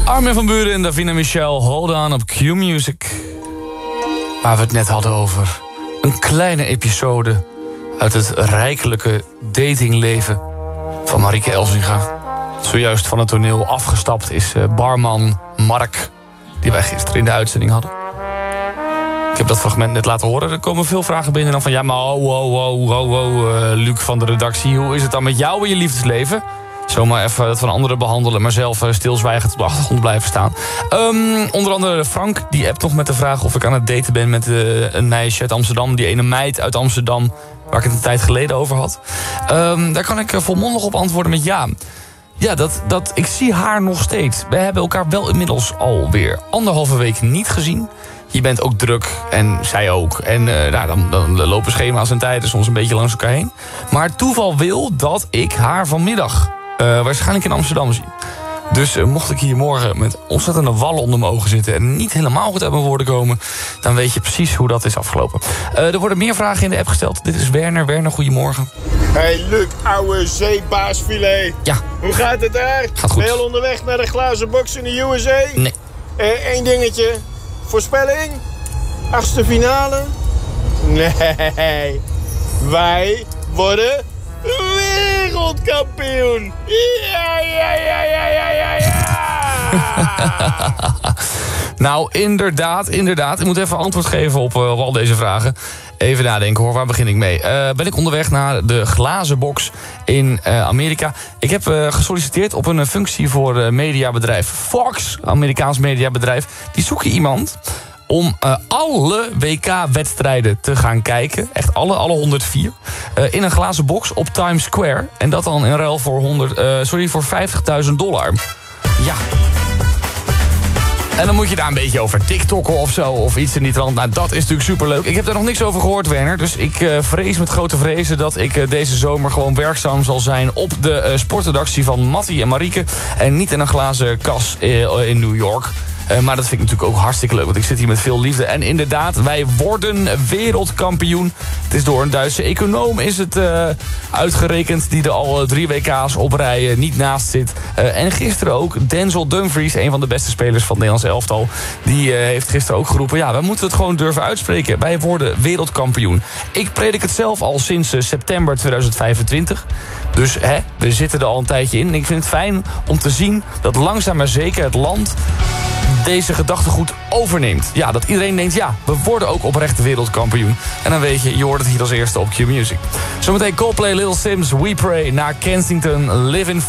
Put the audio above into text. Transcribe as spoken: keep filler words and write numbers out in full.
Armin van Buuren en Davina Michel, hold on op Q-Music. Waar we het net hadden over een kleine episode uit het rijkelijke datingleven van Marieke Elsinga. Zojuist van het toneel afgestapt is barman Mark, die wij gisteren in de uitzending hadden. Ik heb dat fragment net laten horen. Er komen veel vragen binnen dan van... ja, maar oh, oh, oh, oh, oh, uh, Luc van de redactie... hoe is het dan met jou in je liefdesleven? Zomaar even het van anderen behandelen... maar zelf uh, stilzwijgend op de achtergrond blijven staan. Um, onder andere Frank, die appt nog met de vraag... of ik aan het daten ben met uh, een meisje uit Amsterdam... die ene meid uit Amsterdam... waar ik het een tijd geleden over had. Um, daar kan ik uh, volmondig op antwoorden met ja... Ja, dat, dat, ik zie haar nog steeds. We hebben elkaar wel inmiddels alweer anderhalve week niet gezien... Je bent ook druk en zij ook. En uh, nou, dan, dan lopen schema's en tijden soms een beetje langs elkaar heen. Maar toeval wil dat ik haar vanmiddag uh, waarschijnlijk in Amsterdam zie. Dus uh, mocht ik hier morgen met ontzettende wallen onder mijn ogen zitten... en niet helemaal goed uit mijn woorden komen... dan weet je precies hoe dat is afgelopen. Uh, er worden meer vragen in de app gesteld. Dit is Werner. Werner, goedemorgen. Hey Luc, ouwe zeebaasfilet. Ja. Hoe gaat het daar? Gaat goed. Ben je al onderweg naar de glazen box in de U S A? Nee. Eén uh, dingetje... Voorspelling? Achtste finale? Nee. Wij worden wereldkampioen. Ja, ja, ja, ja, ja, ja, ja. Nou, inderdaad, inderdaad. Ik moet even antwoord geven op, uh, op al deze vragen. Even nadenken hoor, waar begin ik mee? Uh, ben ik onderweg naar de glazen box in uh, Amerika. Ik heb uh, gesolliciteerd op een functie voor uh, mediabedrijf Fox, Amerikaans mediabedrijf. Die zoeken iemand om uh, alle W K-wedstrijden te gaan kijken. Echt alle, alle honderdvier. Uh, in een glazen box op Times Square. En dat dan in ruil voor, honderd, uh, sorry, voor vijftigduizend dollar. Ja. En dan moet je daar een beetje over TikTokken of zo, of iets in die trant. Nou, dat is natuurlijk superleuk. Ik heb daar nog niks over gehoord, Werner. Dus ik uh, vrees met grote vrezen dat ik uh, deze zomer gewoon werkzaam zal zijn... op de uh, sportredactie van Mattie en Marieke. En niet in een glazen kas uh, in New York. Uh, maar dat vind ik natuurlijk ook hartstikke leuk, want ik zit hier met veel liefde. En inderdaad, wij worden wereldkampioen. Het is door een Duitse econoom is het uh, uitgerekend... die er al uh, drie W K's op rij uh, niet naast zit. Uh, en gisteren ook Denzel Dumfries, een van de beste spelers van het Nederlands elftal... die uh, heeft gisteren ook geroepen... ja, wij moeten het gewoon durven uitspreken. Wij worden wereldkampioen. Ik predik het zelf al sinds uh, september tweeduizend vijfentwintig. Dus hè, we zitten er al een tijdje in. En ik vind het fijn om te zien dat langzaam maar zeker het land... deze gedachtegoed overneemt. Ja, dat iedereen denkt, ja, we worden ook oprecht wereldkampioen. En dan weet je, je hoort het hier als eerste op Q-Music. Zometeen Coldplay, Little Sims, We Pray, naar Kensington, Live in